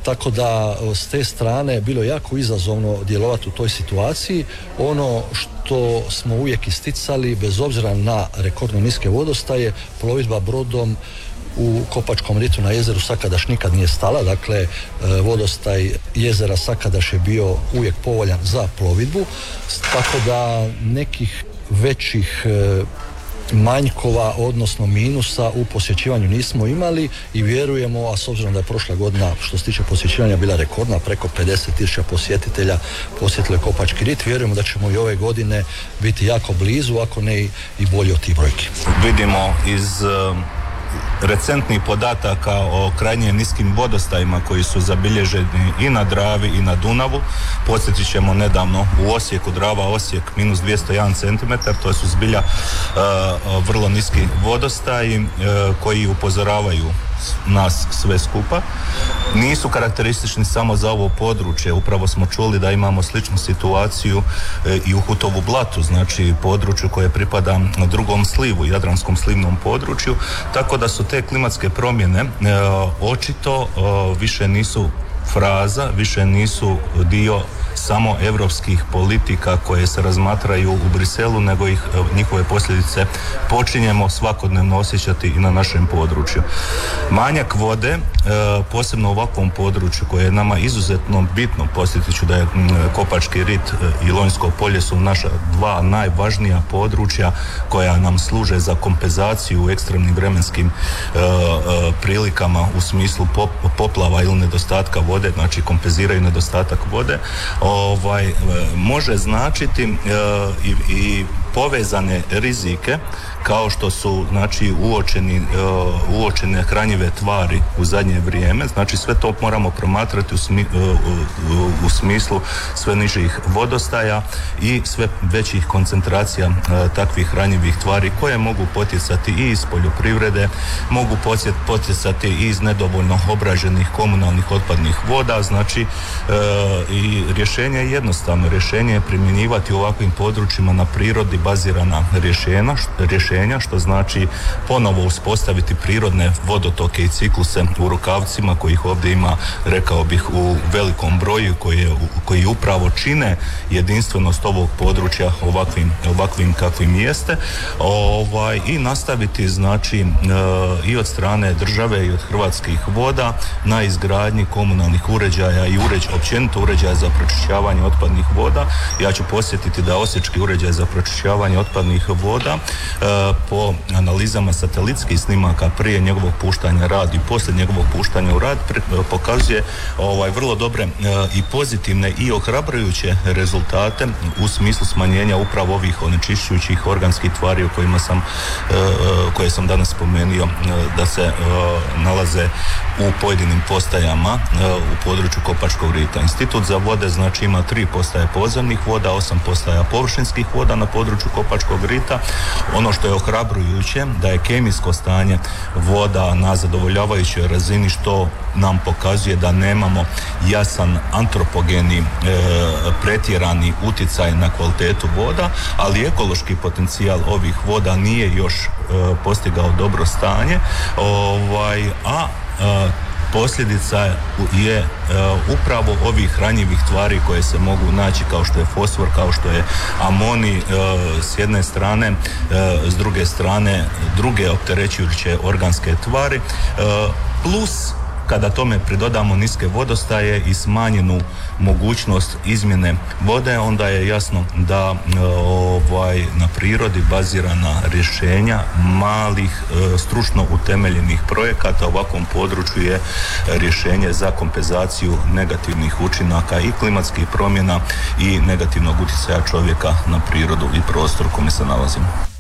tako da s te strane bilo je jako izazovno djelovati u toj situaciji. Ono što smo uvijek isticali, bez obzira na rekordno niske vodostaje, plovidba brodom u Kopačkom ritu na jezeru Sakadaš nikad nije stala, dakle vodostaj jezera Sakadaš je bio uvijek povoljan za plovidbu, tako da nekih većih manjkova, odnosno minusa u posjećivanju nismo imali i vjerujemo, a s obzirom da je prošla godina što se tiče posjećivanja bila rekordna, preko 50.000 posjetitelja posjetilo Kopački rit, vjerujemo da ćemo i ove godine biti jako blizu, ako ne i bolji od tih brojki. Vidimo iz recentnih podataka o krajnje niskim vodostajima koji su zabilježeni i na Dravi i na Dunavu. Podsjetit ćemo nedavno u Osijeku, Drava Osijek minus 201 cm, to su zbilja vrlo niski vodostaji koji upozoravaju nas sve skupa. Nisu karakteristični samo za ovo područje, upravo smo čuli da imamo sličnu situaciju i u Hutovu Blatu, znači području koje pripada drugom slivu, Jadranskom slivnom području, tako da su te klimatske promjene očito više nisu fraza, više nisu dio samo europskih politika koje se razmatraju u Briselu, nego njihove posljedice počinjemo svakodnevno osjećati i na našem području. Manjak vode, posebno u ovakvom području koje je nama izuzetno bitno, podsjetit ću da je Kopački rit i Lonjsko polje su naša dva najvažnija područja koja nam služe za kompenzaciju u ekstremnim vremenskim prilikama u smislu poplava ili nedostatka vode, znači kompenziraju nedostatak vode, može značiti i povezane rizike kao što su znači uočene hranjive tvari u zadnje vrijeme. Znači sve to moramo promatrati u smislu sve nižih vodostaja i sve većih koncentracija takvih hranjivih tvari koje mogu potjecati i iz poljoprivrede, mogu potjecati i iz nedovoljno obrađenih komunalnih otpadnih voda. Znači i rješenje je jednostavno. Rješenje je primjenjivati u ovakvim područjima na prirodi bazirana rješenja, što znači ponovo uspostaviti prirodne vodotoke i cikluse u rukavcima kojih ovdje ima, rekao bih, u velikom broju koji upravo čine jedinstvenost ovog područja ovakvim kakvim jeste, i nastaviti znači i od strane države i od Hrvatskih voda na izgradnji komunalnih uređaja i općenito uređaja za pročišćavanje otpadnih voda. Ja ću podsjetiti da osječki uređaj za pročišćavanje otpadnih voda po analizama satelitskih snimaka prije njegovog puštanja rad i poslije njegovog puštanja u rad pokazuje vrlo dobre i pozitivne i ohrabrujuće rezultate u smislu smanjenja upravo ovih onečišćujućih organskih tvari koje sam danas spomenuo da se nalaze u pojedinim postajama u području Kopačkog rita. Institut za vode znači ima 3 postaje podzemnih voda, 8 postaja površinskih voda na području Kopačkog rita. Ono što je ohrabrujuće da je kemijsko stanje voda na zadovoljavajućoj razini, što nam pokazuje da nemamo jasan antropogeni pretjerani utjecaj na kvalitetu voda, ali ekološki potencijal ovih voda nije još postigao dobro stanje, a posljedica je upravo ovih hranjivih tvari koje se mogu naći kao što je fosfor, kao što je amoni s jedne strane, s druge strane druge opterećujuće organske tvari, plus kada tome pridodamo niske vodostaje i smanjenu mogućnost izmjene vode, onda je jasno da na prirodi bazirana rješenja malih stručno utemeljenih projekata u ovakvom području je rješenje za kompenzaciju negativnih učinaka i klimatskih promjena i negativnog utjecaja čovjeka na prirodu i prostor u kome se nalazimo.